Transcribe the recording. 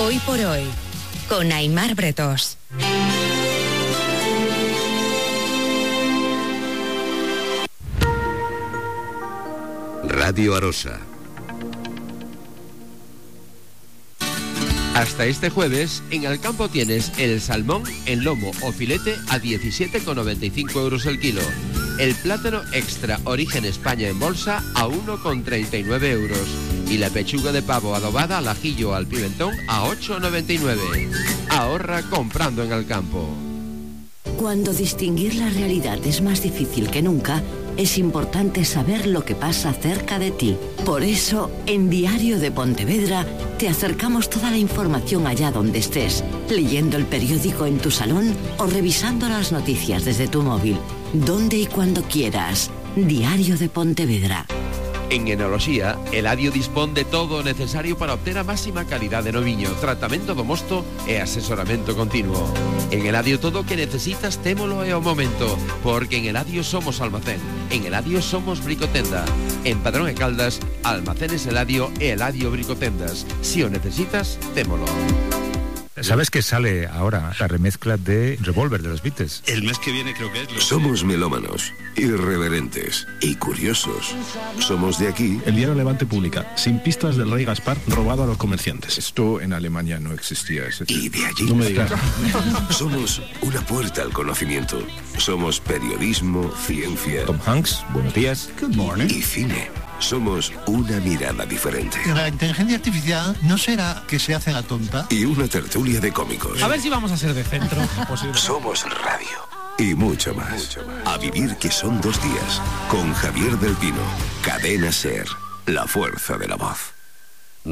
Hoy por hoy, con Aimar Bretos. Radio Arosa. Hasta este jueves, en Alcampo tienes el salmón en lomo o filete a 17,95 euros el kilo. El plátano extra origen España en bolsa a 1,39 euros. Y la pechuga de pavo adobada al ajillo o al pimentón a 8,99. Ahorra comprando en Alcampo. Cuando distinguir la realidad es más difícil que nunca, es importante saber lo que pasa cerca de ti. Por eso, en Diario de Pontevedra, te acercamos toda la información allá donde estés, leyendo el periódico en tu salón o revisando las noticias desde tu móvil. Donde y cuando quieras. Diario de Pontevedra. En Enoloxía, Eladio dispón de todo o necesario para obter a máxima calidade no viño, tratamento do mosto e asesoramento continuo. En Eladio todo o que necesitas témolo e o momento, porque en Eladio somos almacén, en Eladio somos bricotenda. En Padrón e Caldas, almacenes Eladio e Eladio Bricotendas. Si o necesitas, témolo. ¿Sabes que sale ahora la remezcla de Revolver de los Beatles? El mes que viene creo que es. Somos melómanos, irreverentes y curiosos. Somos de aquí. El diario Levante publica: sin pistas del rey Gaspar robado a los comerciantes. Esto en Alemania no existía. Y de allí. No me digas. Somos una puerta al conocimiento. Somos periodismo, ciencia. Tom Hanks, buenos días. Good morning. Y cine. Somos una mirada diferente. La inteligencia artificial no será que se hace la tonta. Y una tertulia de cómicos. A ver si vamos a ser de centro. Somos radio. Y mucho más. A vivir que son 2 días. Con Javier del Pino. Cadena SER. La fuerza de la voz.